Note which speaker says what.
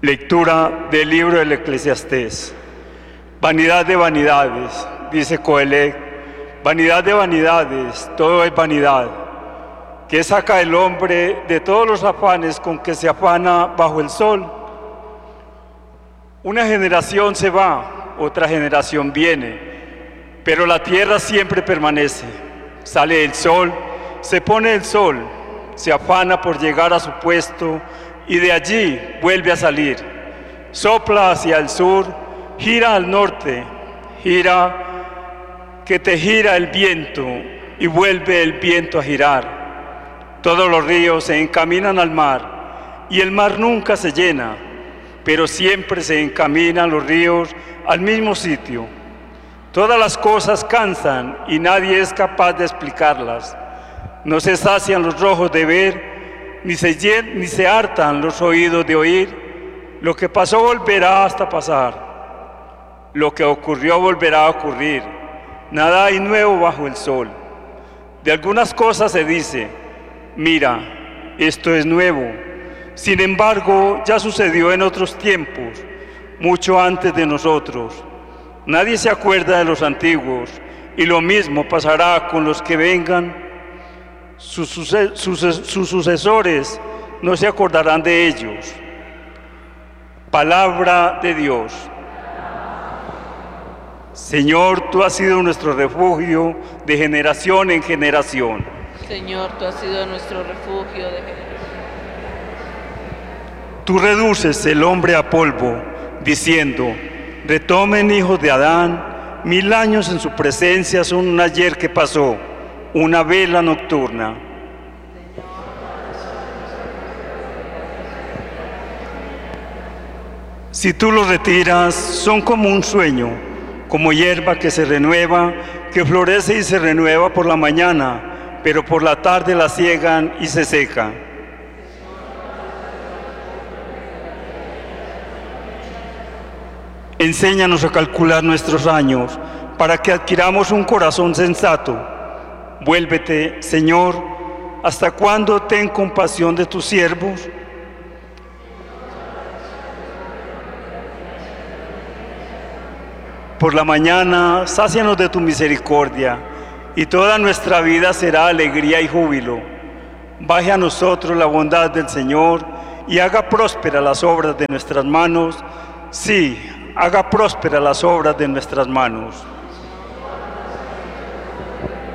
Speaker 1: Lectura del libro del Eclesiastés. Vanidad de vanidades, dice Coelec, vanidad de vanidades, todo es vanidad. ¿Qué saca el hombre de todos los afanes con que se afana bajo el sol? Una generación se va, otra generación viene, pero la tierra siempre permanece. Sale el sol, se pone el sol, se afana por llegar a su puesto y de allí vuelve a salir. Sopla hacia el sur, gira al norte, gira que te gira el viento y vuelve el viento a girar. Todos los ríos se encaminan al mar y el mar nunca se llena, pero siempre se encaminan los ríos al mismo sitio. Todas las cosas cansan y nadie es capaz de explicarlas. No se sacian los ojos de ver, ni se hartan los oídos de oír. Lo que pasó volverá hasta pasar. Lo que ocurrió volverá a ocurrir. Nada hay nuevo bajo el sol. De algunas cosas se dice, mira, esto es nuevo. Sin embargo, ya sucedió en otros tiempos, mucho antes de nosotros. Nadie se acuerda de los antiguos, y lo mismo pasará con los que vengan. Sus sucesores no se acordarán de ellos. Palabra de Dios. Señor, tú has sido nuestro refugio de generación en generación.
Speaker 2: Señor, tú has sido nuestro refugio de generación.
Speaker 1: Tú reduces el hombre a polvo, diciendo, retomen hijos de Adán, 1000 años en su presencia son un ayer que pasó, una vela nocturna. Si tú los retiras, son como un sueño, como hierba que se renueva, que florece y se renueva por la mañana, pero por la tarde la siegan y se seca. Enséñanos a calcular nuestros años, para que adquiramos un corazón sensato. Vuélvete, Señor, ¿hasta cuándo ten compasión de tus siervos? Por la mañana, sácianos de tu misericordia, y toda nuestra vida será alegría y júbilo. Baje a nosotros la bondad del Señor, y haga prósperas las obras de nuestras manos. Sí, haga prósperas las obras de nuestras manos.